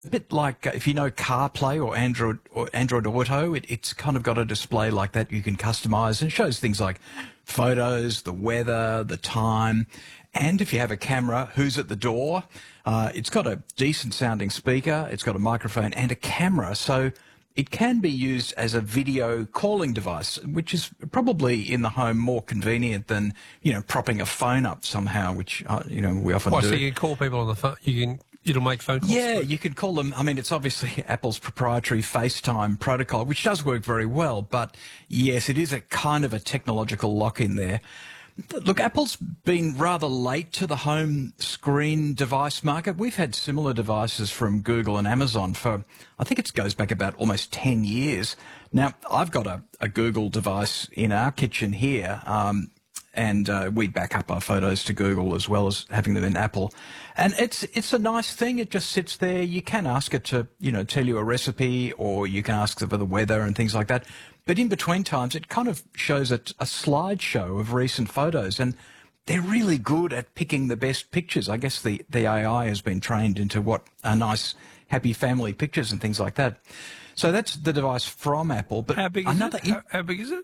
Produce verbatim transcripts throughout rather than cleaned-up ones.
A bit like uh, if you know CarPlay or Android or Android Auto, it, it's kind of got a display like that you can customize, and it shows things like photos, the weather, the time, and if you have a camera, who's at the door. Uh, it's got a decent sounding speaker, it's got a microphone and a camera, so it can be used as a video calling device, which is probably in the home more convenient than, you know, propping a phone up somehow, which, uh, you know, we often Well, do. so you can call people on the phone. You can. It'll make phone calls. Yeah, you could call them. I mean, it's obviously Apple's proprietary FaceTime protocol, which does work very well. But yes, it is a kind of a technological lock in there. Look, Apple's been rather late to the home screen device market. We've had similar devices from Google and Amazon for, I think it goes back about almost ten years. Now, I've got a, a Google device in our kitchen here. Um, and uh, we back up our photos to Google as well as having them in Apple. And it's it's a nice thing. It just sits there. You can ask it to, you know, tell you a recipe, or you can ask it for the weather and things like that. But in between times, it kind of shows a, a slideshow of recent photos, and they're really good at picking the best pictures. I guess the, the A I has been trained into what are nice, happy family pictures and things like that. So that's the device from Apple. But how big is another it? How, how big is it?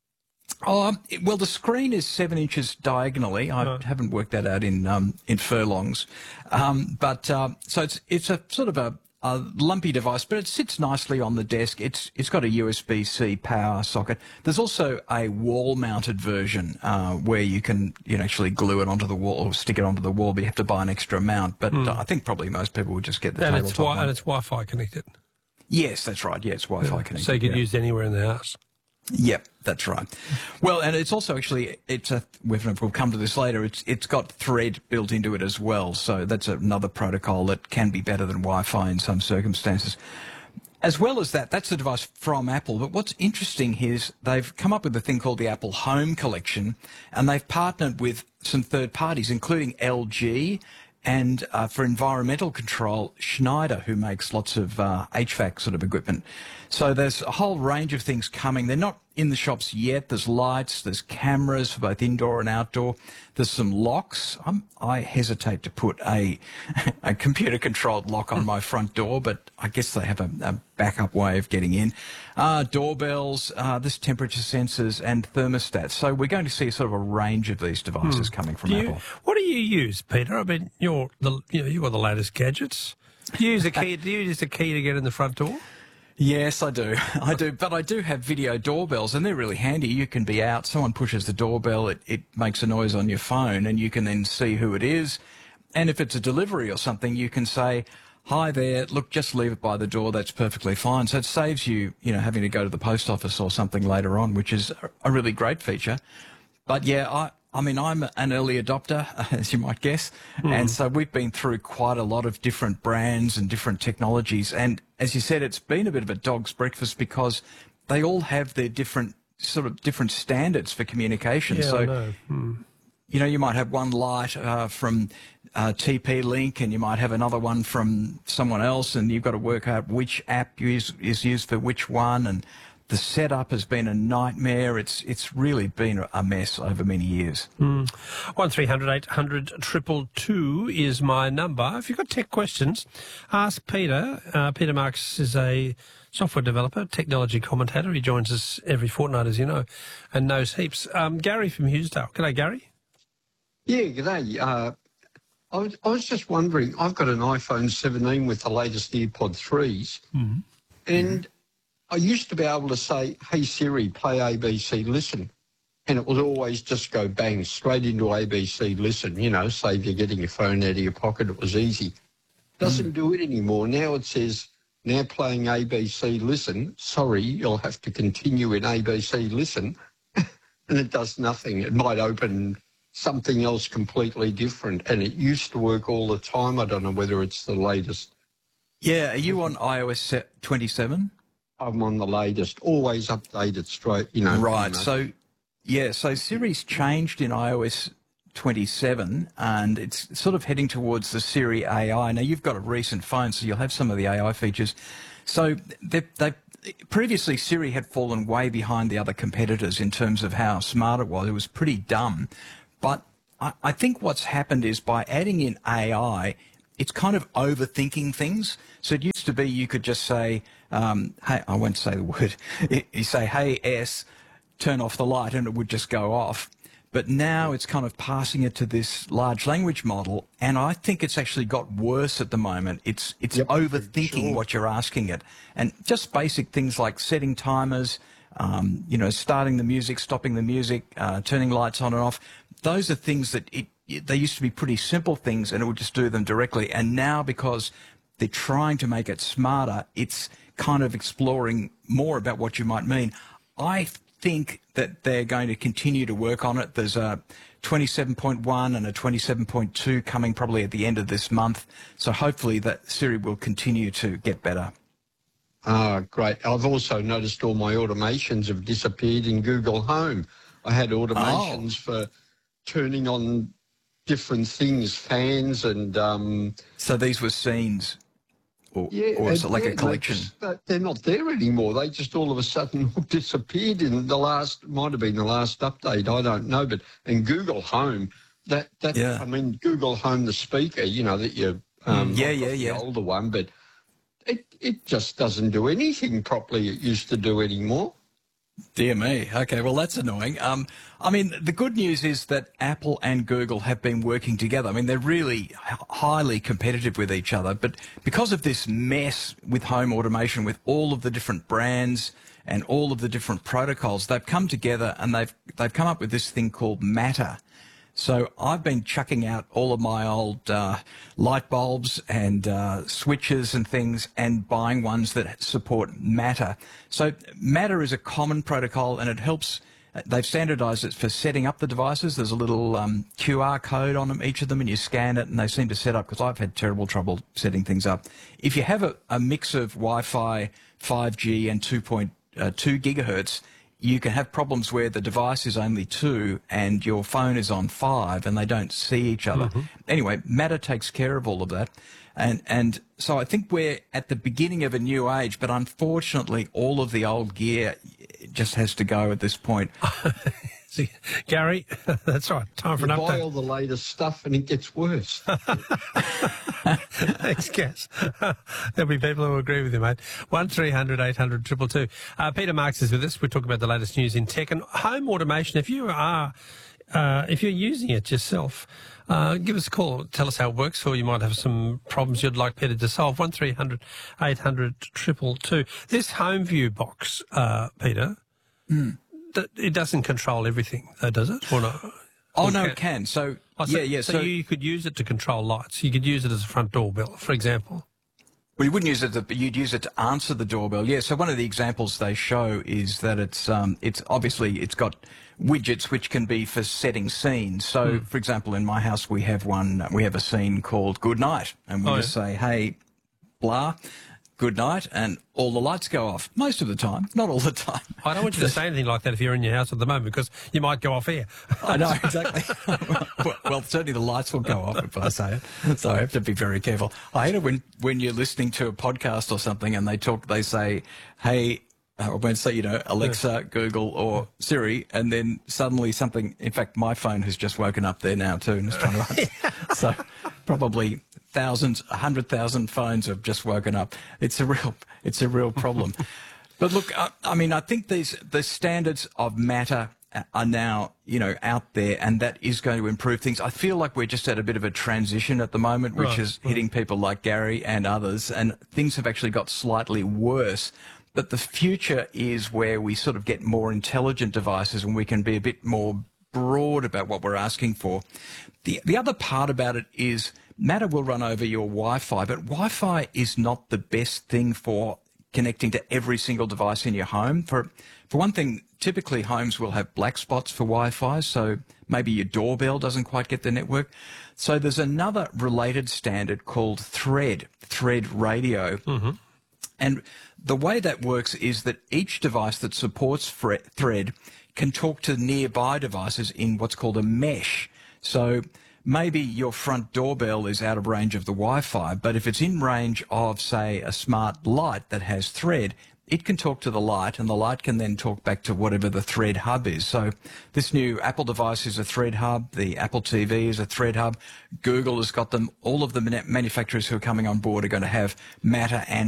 Oh, um, it- well, the screen is seven inches diagonally. I Oh. haven't worked that out in um, in furlongs, um, but uh, so it's it's a sort of a, a lumpy device, but it sits nicely on the desk. It's it's got a U S B C power socket. There's also a wall-mounted version uh, where you can you know actually glue it onto the wall or stick it onto the wall, but you have to buy an extra mount. But uh, I think probably most people would just get the And it's, tabletop wi- one. and it's Wi-Fi connected. Yes, that's right. Yeah, it's Wi-Fi connected. So you could yeah. use it anywhere in the house. Yep, that's right. Well, and it's also actually, it's a, we'll come to this later, it's it's got Thread built into it as well, so that's another protocol that can be better than Wi-Fi in some circumstances. As well as that, that's the device from Apple, but what's interesting is they've come up with a thing called the Apple Home Collection, and they've partnered with some third parties, including L G, and uh, for environmental control, Schneider, who makes lots of uh, H V A C sort of equipment. So there's a whole range of things coming. They're not in the shops yet. There's lights, there's cameras for both indoor and outdoor. There's some locks. I'm, I hesitate to put a, a computer-controlled lock on my front door, but I guess they have a, a backup way of getting in. Uh, doorbells, uh, there's temperature sensors and thermostats. So we're going to see sort of a range of these devices coming from Do you, Apple. what do you use, Peter? I mean, you're the you know you've got the latest gadgets. Do you use a key? Do you use a key to get in the front door? Yes, I do. I do. But I do have video doorbells, and they're really handy. You can be out, someone pushes the doorbell, it, it makes a noise on your phone, and you can then see who it is. And if it's a delivery or something, you can say, hi there, look, just leave it by the door, that's perfectly fine. So it saves you, you know, having to go to the post office or something later on, which is a, a really great feature. But yeah, I, I mean, I'm an early adopter, as you might guess, mm. and so we've been through quite a lot of different brands and different technologies. And as you said, it's been a bit of a dog's breakfast because they all have their different sort of different standards for communication. Yeah, so, I know. Hmm. you know, you might have one light uh, from uh, T P Link, and you might have another one from someone else, and you've got to work out which app is, is used for which one, and the setup has been a nightmare. It's it's really been a mess over many years. Mm. one three hundred eight hundred two two two is my number. If you've got tech questions, ask Peter. Uh, Peter Marks is a software developer, technology commentator. He joins us every fortnight, as you know, and knows heaps. Um, Gary from Hughesdale. G'day, Gary. Yeah, g'day. Uh, I, was, I was just wondering, I've got an iPhone seventeen with the latest AirPod threes, Mm-hmm. and I used to be able to say, hey Siri, play A B C Listen, and it would always just go bang, straight into A B C Listen, you know, save you getting your phone out of your pocket, it was easy. Doesn't mm. do it anymore. Now it says, now playing A B C Listen, sorry, you'll have to continue in A B C Listen, and it does nothing. It might open something else completely different, and it used to work all the time. I don't know whether it's the latest. Yeah, are you on iOS twenty-seven? I'm on the latest, always updated straight, you know. Right, you know. so, yeah, so Siri's changed in iOS twenty-seven, and it's sort of heading towards the Siri A I. Now, you've got a recent phone, so you'll have some of the A I features. So they, they previously, Siri had fallen way behind the other competitors in terms of how smart it was. It was pretty dumb. But I, I think what's happened is by adding in A I, it's kind of overthinking things. So it used to be you could just say, um, hey, I won't say the word. You say, hey, S, turn off the light, and it would just go off. But now it's kind of passing it to this large language model, and I think it's actually got worse at the moment. It's it's Yep, overthinking sure. what you're asking it, and just basic things like setting timers, um, you know, starting the music, stopping the music, uh, turning lights on and off. Those are things that it, it, they used to be pretty simple things, and it would just do them directly. And now, because they're trying to make it smarter, it's kind of exploring more about what you might mean. I think that they're going to continue to work on it. There's a twenty-seven point one and a twenty-seven point two coming probably at the end of this month. So hopefully that Siri will continue to get better. Ah, great. I've also noticed all my automations have disappeared in Google Home. I had automations Oh. for turning on different things, fans and... Um, So these were scenes, or, yeah, or is it and- like yeah, a collection? They just, uh, they're not there anymore. They just all of a sudden disappeared in the last, might have been the last update, I don't know. But in Google Home, that, that Yeah. I mean, Google Home, the speaker, you know, that you... Um, Yeah, I've got yeah, the yeah. older one, but it, it just doesn't do anything properly it used to do anymore. Dear me. Okay, well, that's annoying. Um, I mean, the good news is that Apple and Google have been working together. I mean, they're really h- highly competitive with each other, but because of this mess with home automation, with all of the different brands and all of the different protocols, they've come together and they've they've come up with this thing called Matter. So I've been chucking out all of my old uh, light bulbs and uh, switches and things and buying ones that support Matter. So Matter is a common protocol and it helps. They've standardized it for setting up the devices. There's a little um, Q R code on them, each of them, and you scan it and they seem to set up, because I've had terrible trouble setting things up. If you have a, a mix of Wi-Fi, five G and two point two gigahertz, you can have problems where the device is only two and your phone is on five and they don't see each other. Mm-hmm. Anyway, Matter takes care of all of that. And, and so I think we're at the beginning of a new age, but unfortunately all of the old gear just has to go at this point. See, Gary, that's right. Time for You an buy update. all the latest stuff and it gets worse. Thanks, Cass. There'll be people who agree with you, mate. one three hundred eight hundred two two two. Uh, Peter Marks is with us. We're talking about the latest news in tech and home automation. If you are, uh, if you're using it yourself, uh, give us a call. Tell us how it works, or you might have some problems you'd like Peter to solve. one three hundred eight hundred two two two. This home view box, uh, Peter, Mm. that it doesn't control everything, though, does it? Or not? Oh, Or no, can- it can. So, Oh, so, yeah, yeah. So, So, you could use it to control lights. You could use it as a front doorbell, for example. well, you wouldn't use it, to, you'd use it to answer the doorbell. Yeah, so one of the examples they show is that it's, um, it's obviously, it's got widgets which can be for setting scenes. So, Mm. for example, in my house, we have one, we have a scene called Good Night. And we Oh, just yeah. say, hey, blah, good night, and all the lights go off. Most of the time, not all the time. I don't want you to say anything like that if you're in your house at the moment, because you might go off air. I know, exactly. well, well, certainly the lights will go off if I say it. So I have to be very careful. I hate it when, when you're listening to a podcast or something and they talk, they say, hey, I won't say, you know, Alexa, Google or Siri, and then suddenly something, in fact, my phone has just woken up there now too and is trying to run. So probably thousands, a hundred thousand phones have just woken up. It's a real, it's a real problem. But look, I, I mean, I think these, the standards of Matter are now, you know, out there, and that is going to improve things. I feel like we're just at a bit of a transition at the moment, which Right, is hitting people like Gary and others, and things have actually got slightly worse. But the future is where we sort of get more intelligent devices and we can be a bit more broad about what we're asking for. The, the other part about it is Matter will run over your Wi-Fi, but Wi-Fi is not the best thing for connecting to every single device in your home. For, for one thing, typically homes will have black spots for Wi-Fi, so maybe your doorbell doesn't quite get the network. So there's another related standard called Thread, Thread Radio. Mm-hmm. And the way that works is that each device that supports Thread can talk to nearby devices in what's called a mesh. So maybe your front doorbell is out of range of the Wi-Fi, but if it's in range of, say, a smart light that has Thread, it can talk to the light, and the light can then talk back to whatever the Thread hub is. So this new Apple device is a Thread hub. The Apple T V is a Thread hub. Google has got them. All of the manufacturers who are coming on board are going to have Matter and